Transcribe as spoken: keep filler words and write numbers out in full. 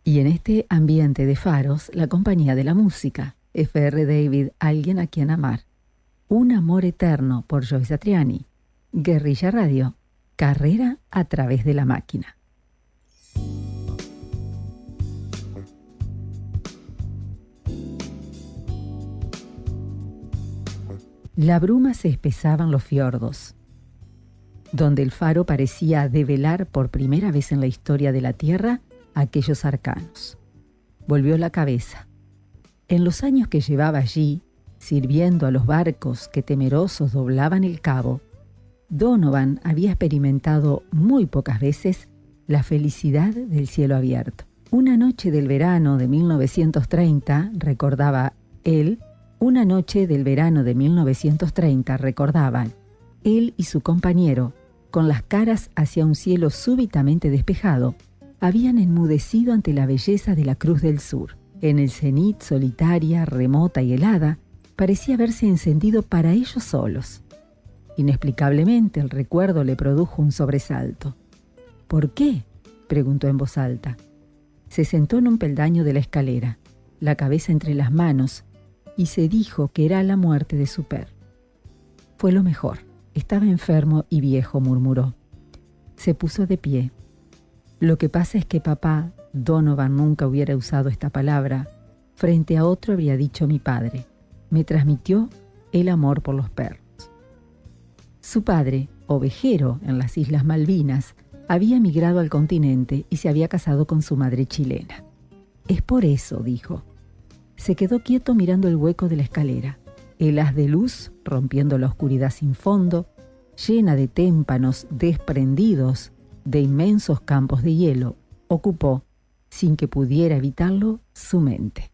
Y en este ambiente de faros, la compañía de la música, F R David, Alguien a quien amar, Un amor eterno por Joe Satriani, Guerrilla Radio, Carrera a través de la máquina. La bruma se espesaba en los fiordos, donde el faro parecía develar por primera vez en la historia de la Tierra aquellos arcanos. Volvió la cabeza. En los años que llevaba allí, sirviendo a los barcos que temerosos doblaban el cabo, Donovan había experimentado muy pocas veces la felicidad del cielo abierto. Una noche del verano de mil novecientos treinta, recordaba él, una noche del verano de mil novecientos treinta, recordaban, él y su compañero, con las caras hacia un cielo súbitamente despejado, habían enmudecido ante la belleza de la Cruz del Sur. En el cenit, solitaria, remota y helada, parecía haberse encendido para ellos solos. Inexplicablemente el recuerdo le produjo un sobresalto. ¿Por qué?, preguntó en voz alta. Se sentó en un peldaño de la escalera, la cabeza entre las manos, y se dijo que era la muerte de su perro. Fue lo mejor. Estaba enfermo y viejo, murmuró. Se puso de pie. Lo que pasa es que papá, Donovan nunca hubiera usado esta palabra, frente a otro habría dicho mi padre. Me transmitió el amor por los perros. Su padre, ovejero en las Islas Malvinas, había emigrado al continente y se había casado con su madre chilena. Es por eso, dijo. Se quedó quieto mirando el hueco de la escalera. El haz de luz, rompiendo la oscuridad sin fondo, llena de témpanos desprendidos de inmensos campos de hielo, ocupó, sin que pudiera evitarlo, su mente.